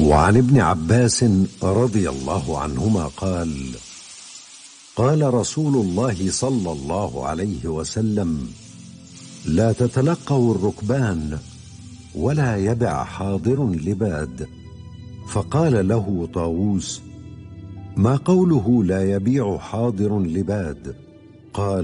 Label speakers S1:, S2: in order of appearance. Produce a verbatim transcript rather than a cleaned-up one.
S1: وعن ابن عباس رضي الله عنهما قال: قال رسول الله صلى الله عليه وسلم: لا تتلقوا الركبان ولا يبع حاضر لباد. فقال له طاووس: ما قوله لا يبيع حاضر لباد؟ قال: